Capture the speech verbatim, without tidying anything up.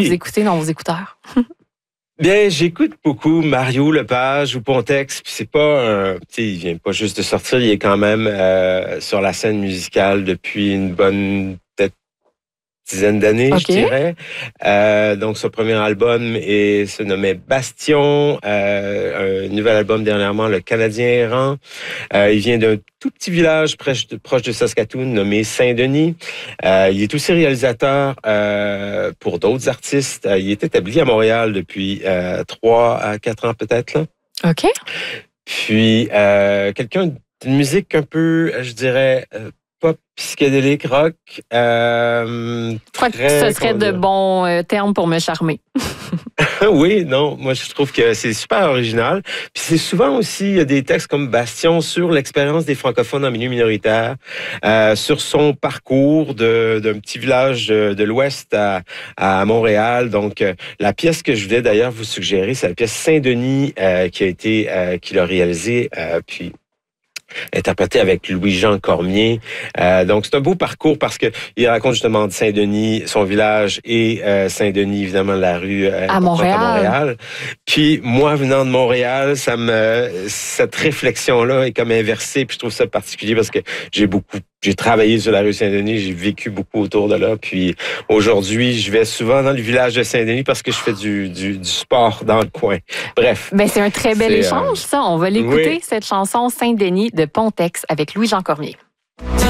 vous écoutez dans vos écouteurs? Bien, j'écoute beaucoup Mario Lepage ou Pontex, puis c'est pas un, tu sais, il vient pas juste de sortir, il est quand même euh, sur la scène musicale depuis une bonne peut-être dizaine d'années, okay. je dirais. Euh, donc, son premier album est, se nommait Bastion. Euh, un nouvel album dernièrement, Le Canadien errant. Euh, il vient d'un tout petit village proche de, proche de Saskatoon nommé Saint-Denis. Euh, il est aussi réalisateur euh, pour d'autres artistes. Euh, il est établi à Montréal depuis euh, trois à quatre ans peut-être. Là. OK. Puis, euh, quelqu'un d'une musique un peu, je dirais... Euh, pop, psychédélique, rock. Euh, je crois que ce serait de bons euh, termes pour me charmer. Oui, non, moi je trouve que c'est super original. Puis c'est souvent aussi, il y a des textes comme Bastion sur l'expérience des francophones en milieu minoritaire, euh, sur son parcours de, d'un petit village de, de l'Ouest à, à Montréal. Donc, euh, la pièce que je voulais d'ailleurs vous suggérer, c'est la pièce Saint-Denis euh, qui a été, euh, qu'il a réalisée, euh, puis interprété avec Louis-Jean Cormier. Euh, donc, c'est un beau parcours parce que il raconte justement de Saint-Denis, son village, et euh, Saint-Denis, évidemment, la rue euh, à Montréal. à Montréal. Puis, moi, venant de Montréal, ça me, cette réflexion-là est comme inversée. Puis, je trouve ça particulier parce que j'ai beaucoup, j'ai travaillé sur la rue Saint-Denis, j'ai vécu beaucoup autour de là. Puis, aujourd'hui, je vais souvent dans le village de Saint-Denis parce que je fais du, du, du sport dans le coin. Bref. Ben, c'est un très bel échange, euh... ça. On va l'écouter, oui. cette chanson Saint-Denis de Pontex avec Louis-Jean Cormier.